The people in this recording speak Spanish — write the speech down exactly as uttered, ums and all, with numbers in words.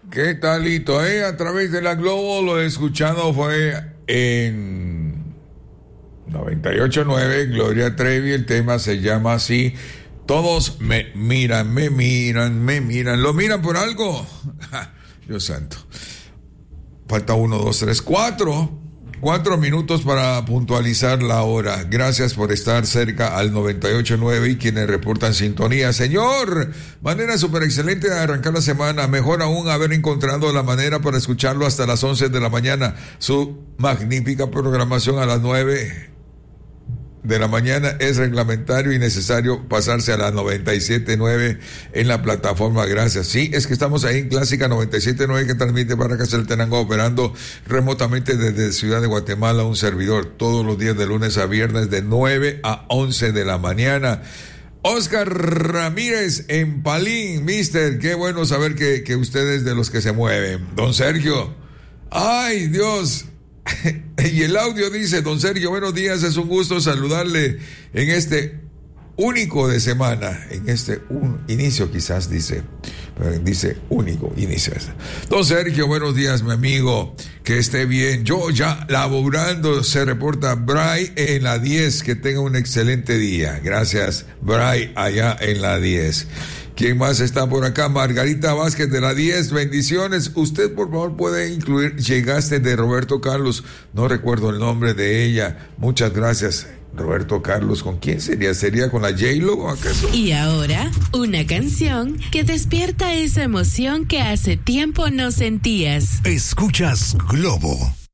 ¿Qué talito, eh? A través de la Globo lo he escuchado fue en noventa y ocho punto nueve, Gloria Trevi, el tema se llama así. Todos me miran, me miran, me miran. ¿Lo miran por algo? Dios santo. Falta uno, dos, tres, cuatro. Cuatro minutos para puntualizar la hora. Gracias por estar cerca al noventa y ocho punto nueve y quienes reportan sintonía. Señor, manera súper excelente de arrancar la semana. Mejor aún haber encontrado la manera para escucharlo hasta las once de la mañana. Su magnífica programación a las nueve de la mañana es reglamentario y necesario pasarse a la noventa y siete punto nueve en la plataforma. Gracias. Sí, es que estamos ahí en Clásica noventa y siete punto nueve que transmite para Casteltenango, operando remotamente desde Ciudad de Guatemala, un servidor todos los días de lunes a viernes de nueve a once de la mañana. Oscar Ramírez en Palín, mister, qué bueno saber que, que usted es de los que se mueven. Don Sergio, ay Dios. Y el audio dice: don Sergio, buenos días, es un gusto saludarle en este único de semana, en este un inicio quizás dice, pero dice único inicio. Don Sergio, buenos días, mi amigo, que esté bien. Yo ya laborando, se reporta Bray en la diez, que tenga un excelente día. Gracias, Bray, allá en la diez. ¿Quién más está por acá? Margarita Vázquez de la diez, bendiciones. Usted por favor puede incluir Llegaste de Roberto Carlos, no recuerdo el nombre de ella. Muchas gracias. Roberto Carlos, ¿con quién sería? ¿Sería con la J-Lo o acaso? Y ahora, una canción que despierta esa emoción que hace tiempo no sentías. Escuchas Globo.